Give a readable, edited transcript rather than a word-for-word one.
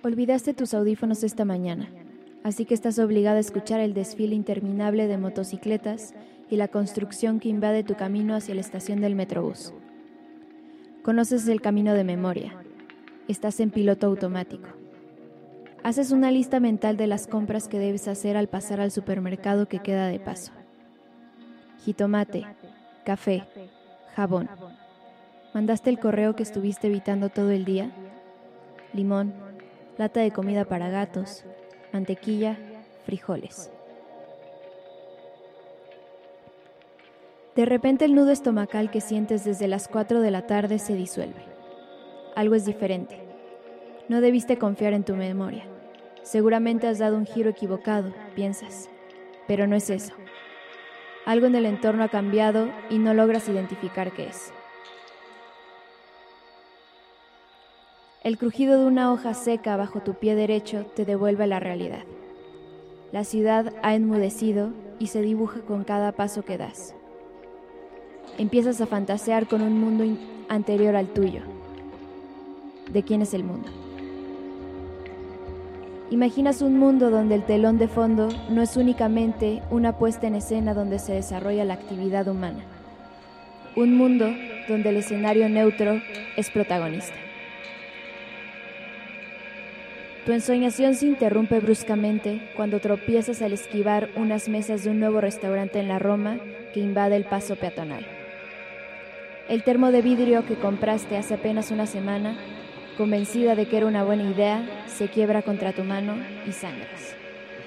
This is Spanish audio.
Olvidaste tus audífonos esta mañana, así que estás obligada a escuchar el desfile interminable de motocicletas y la construcción que invade tu camino hacia la estación del Metrobús. Conoces el camino de memoria. Estás en piloto automático. Haces una lista mental de las compras que debes hacer al pasar al supermercado que queda de paso. Jitomate, café, jabón. ¿Mandaste el correo que estuviste evitando todo el día? Limón, lata de comida para gatos, mantequilla, frijoles. De repente el nudo estomacal que sientes desde las 4 de la tarde se disuelve. Algo es diferente. No debiste confiar en tu memoria. Seguramente has dado un giro equivocado, piensas. Pero no es eso. Algo en el entorno ha cambiado y no logras identificar qué es. El crujido de una hoja seca bajo tu pie derecho te devuelve a la realidad. La ciudad ha enmudecido y se dibuja con cada paso que das. Empiezas a fantasear con un mundo anterior al tuyo. ¿De quién es el mundo? Imaginas un mundo donde el telón de fondo no es únicamente una puesta en escena donde se desarrolla la actividad humana. Un mundo donde el escenario neutro es protagonista. Tu ensoñación se interrumpe bruscamente cuando tropiezas al esquivar unas mesas de un nuevo restaurante en la Roma que invade el paso peatonal. El termo de vidrio que compraste hace apenas una semana, convencida de que era una buena idea, se quiebra contra tu mano y sangras.